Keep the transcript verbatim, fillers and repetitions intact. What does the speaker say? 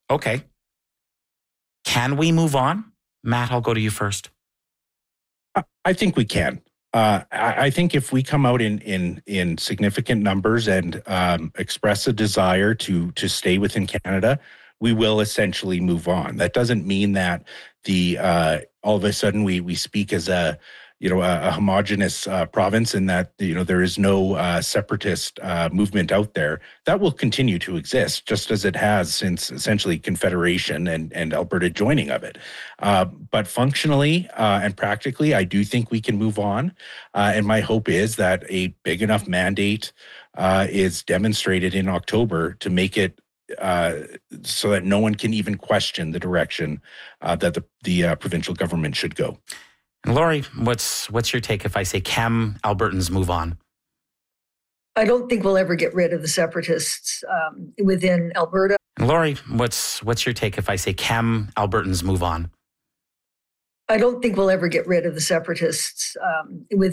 Okay. Can we move on? Matt, I'll go to you first. I think we can. Uh, I, I think if we come out in in in significant numbers and um, express a desire to to stay within Canada, we will essentially move on. That doesn't mean that the uh, all of a sudden we we speak as a you know a, a homogenous uh, province and that you know there is no uh, separatist uh, movement out there. That will continue to exist just as it has since essentially Confederation and and Alberta joining of it. Uh, but functionally uh, and practically, I do think we can move on. Uh, and my hope is that a big enough mandate uh, is demonstrated in October to make it uh, so that no one can even question the direction uh, that the, the uh, provincial government should go. And Laurie, what's what's your take if I say can Albertans move on? I don't think we'll ever get rid of the separatists um, within Alberta. And Laurie, what's what's your take if I say can Albertans move on? I don't think we'll ever get rid of the separatists um, within